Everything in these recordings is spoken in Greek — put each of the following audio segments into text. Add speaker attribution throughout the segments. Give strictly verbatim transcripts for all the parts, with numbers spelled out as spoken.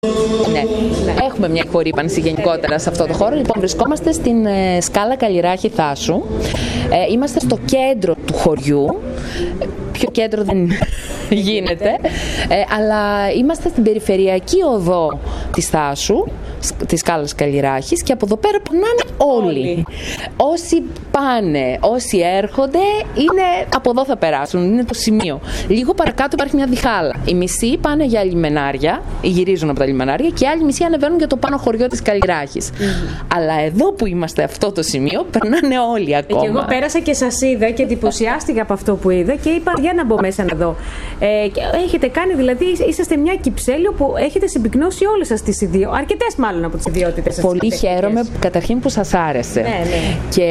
Speaker 1: Ναι. ναι, έχουμε μια εκπορύπανση γενικότερα σε αυτό το χώρο. Λοιπόν, βρισκόμαστε στην ε, σκάλα Καλλιράχη Θάσου. Ε, είμαστε στο κέντρο του χωριού. Πιο κέντρο δεν γίνεται, ε, αλλά είμαστε στην περιφερειακή οδό της Θάσου, της σκάλας Καλλιράχης, και από εδώ πέρα περνάνε όλοι. όλοι. Όσοι πάνε, όσοι έρχονται, είναι από εδώ θα περάσουν, είναι το σημείο. Λίγο παρακάτω υπάρχει μια διχάλα. Οι μισοί πάνε για λιμενάρια, γυρίζουν από τα λιμενάρια, και οι άλλοι μισοί ανεβαίνουν για το πάνω χωριό της Καλλιράχης. Mm. Αλλά εδώ που είμαστε, αυτό το σημείο, περνάνε όλοι ακόμα.
Speaker 2: Και εγώ πέρασα και σας είδα και εντυπωσιάστηκα από αυτό που είδα και είπα για να μπω μέσα να δω. Ε, και έχετε κάνει, δηλαδή, είσαστε μια Κυψέλιο που έχετε συμπυκνώσει όλες σας τις ιδιότητες, αρκετές μάλλον από τις ιδιότητες σας.
Speaker 1: Πολύ χαίρομαι καταρχήν που σας άρεσε.
Speaker 2: Ναι, ναι.
Speaker 1: Και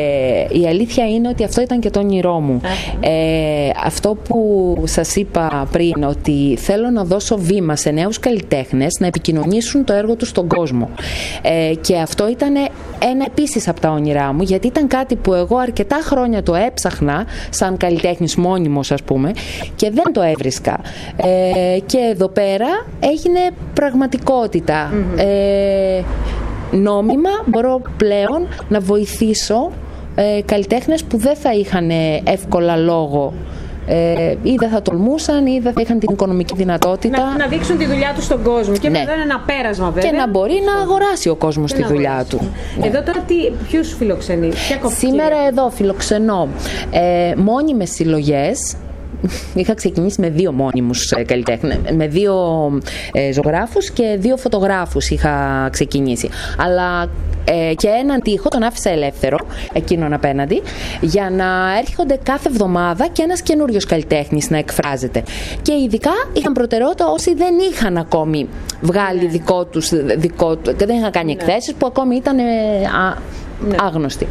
Speaker 1: η αλήθεια είναι ότι αυτό ήταν και το όνειρό μου. Ε, αυτό που σας είπα πριν, ότι θέλω να δώσω βήμα σε νέους καλλιτέχνες να επικοινωνήσουν το έργο τους στον κόσμο. Ε, και αυτό ήταν ένα επίσης από τα όνειρά μου, γιατί ήταν κάτι που εγώ αρκετά χρόνια το έψαχνα σαν καλλιτέχνης μόνιμος, ας πούμε, και δεν το έβρισκα. Ε, και εδώ πέρα έγινε πραγματικότητα. Mm-hmm. Ε, νόμιμα μπορώ πλέον να βοηθήσω ε, καλλιτέχνες που δεν θα είχαν εύκολα λόγο, ε, ή δεν θα τολμούσαν ή δεν θα είχαν την οικονομική δυνατότητα
Speaker 2: να, να δείξουν τη δουλειά τους στον κόσμο. Και ναι. να δίνουν ένα πέρασμα, βέβαια.
Speaker 1: Και να μπορεί να αγοράσει ο κόσμος τη δουλειά αγοράσει. του.
Speaker 2: Εδώ τώρα τι, ποιους φιλοξενεί, ποια κοπτήρια?
Speaker 1: Σήμερα εδώ φιλοξενώ ε, μόνιμες συλλογές. Είχα ξεκινήσει με δύο μόνιμους ε, καλλιτέχνες, με δύο ε, ζωγράφους και δύο φωτογράφους είχα ξεκινήσει. Αλλά ε, και έναν τοίχο τον άφησα ελεύθερο, εκείνον απέναντι, για να έρχονται κάθε εβδομάδα και ένας καινούριος καλλιτέχνης να εκφράζεται. Και ειδικά είχαν προτεραιότητα όσοι δεν είχαν ακόμη βγάλει ναι. δικό τους, δικό, δεν είχαν κάνει ναι. εκθέσεις, που ακόμη ήταν... Ε, α, Ναι. άγνωστη.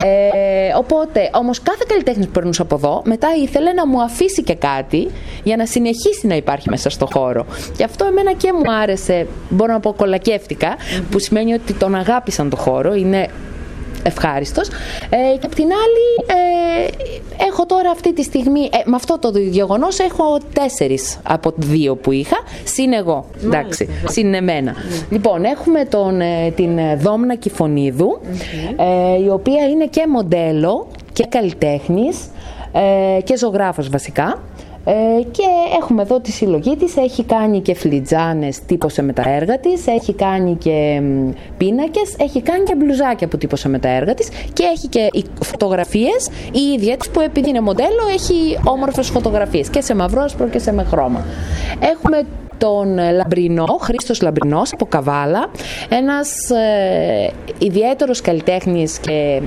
Speaker 1: Ε, οπότε, όμως, κάθε καλλιτέχνης που περνούσε από εδώ, μετά ήθελε να μου αφήσει και κάτι για να συνεχίσει να υπάρχει μέσα στο χώρο. Και αυτό εμένα και μου άρεσε, μπορώ να πω κολακεύτηκα, mm-hmm. που σημαίνει ότι τον αγάπησαν το χώρο, είναι ευχάριστος. Ε, και απ' την άλλη, ε, έχω τώρα αυτή τη στιγμή, ε, με αυτό το γεγονός έχω τέσσερις από δύο που είχα, συν εγώ, εντάξει, συν εμένα. Mm. Λοιπόν, έχουμε τον, ε, την Δόμνα Κηφωνίδου, mm-hmm. ε, η οποία είναι και μοντέλο και καλλιτέχνης ε, και ζωγράφος βασικά. Ε, και έχουμε εδώ τη συλλογή της, έχει κάνει και φλιτζάνες, τύπωσε με τα έργα της, έχει κάνει και μ, πίνακες, έχει κάνει και μπλουζάκια που τύπωσε με τα έργα της, και έχει και φωτογραφίες η ίδια της, που επειδή είναι μοντέλο έχει όμορφες φωτογραφίες και σε μαυρόσπρο και σε με χρώμα. Έχουμε τον Λαμπρινό, Χρήστος Λαμπρινός από Καβάλα, ένας ε, ιδιαίτερος καλλιτέχνης και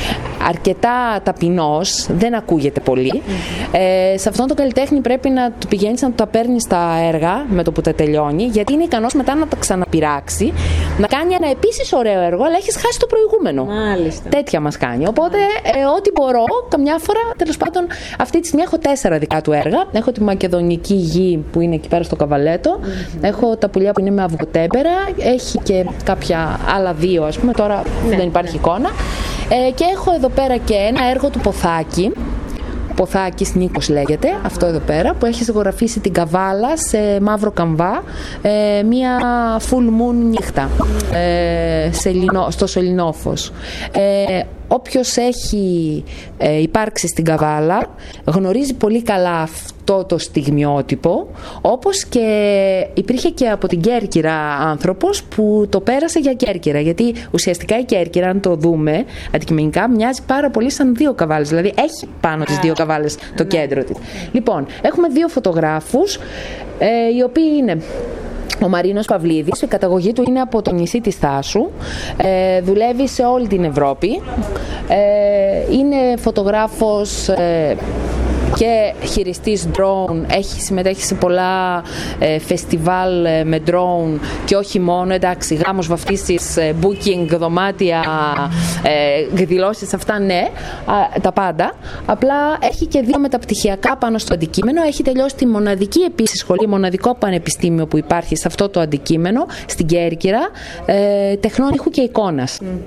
Speaker 1: αρκετά ταπεινός, δεν ακούγεται πολύ. Mm-hmm. Ε, σε αυτόν τον καλλιτέχνη πρέπει να του πηγαίνεις να του τα παίρνεις τα έργα με το που τα τελειώνει, γιατί είναι ικανός μετά να τα ξαναπειράξει, να κάνει ένα επίσης ωραίο έργο, αλλά έχεις χάσει το προηγούμενο.
Speaker 2: Μάλιστα.
Speaker 1: Τέτοια μας κάνει. Οπότε, ε, ό,τι μπορώ, καμιά φορά, τέλος πάντων, αυτή τη στιγμή έχω τέσσερα δικά του έργα. Έχω τη Μακεδονική Γη που είναι εκεί πέρα στο Καβαλέτο. Mm-hmm. Έχω τα πουλιά που είναι με αυγοτέμπερα. Έχει και κάποια άλλα δύο, ας πούμε. Τώρα ναι, δεν υπάρχει ναι. εικόνα. Ε, και έχω εδώ πέρα και ένα έργο του Ποθάκη. Ποθάκης Νίκος λέγεται, αυτό εδώ πέρα, που έχει ζωγραφίσει την Καβάλα σε μαύρο καμβά, ε, μία full moon νύχτα ε, σε λινό, στο Σωληνόφος. Ε, όποιος έχει ε, υπάρξει στην Καβάλα γνωρίζει πολύ καλά αυτό το στιγμιότυπο, όπως και υπήρχε και από την Κέρκυρα άνθρωπος που το πέρασε για Κέρκυρα, γιατί ουσιαστικά η Κέρκυρα, αν το δούμε αντικειμενικά, μοιάζει πάρα πολύ σαν δύο καβάλες, δηλαδή έχει πάνω τις δύο καβάλες το κέντρο της. Λοιπόν, έχουμε δύο φωτογράφους, ε, οι οποίοι είναι ο Μαρίνος Παυλίδης, η καταγωγή του είναι από το νησί της Θάσου, ε, δουλεύει σε όλη την Ευρώπη, ε, είναι φωτογράφος ε, και χειριστής drone, έχει συμμετέχει σε πολλά ε, φεστιβάλ ε, με drone και όχι μόνο, εντάξει, γάμος, βαφτίσεις, ε, booking, δωμάτια, ε, εκδηλώσεις, αυτά ναι, α, τα πάντα. Απλά έχει και δύο μεταπτυχιακά πάνω στο αντικείμενο, έχει τελειώσει τη μοναδική επίσης σχολή, μοναδικό πανεπιστήμιο που υπάρχει σε αυτό το αντικείμενο, στην Κέρκυρα, ε, τεχνών ήχου και εικόνας. Mm.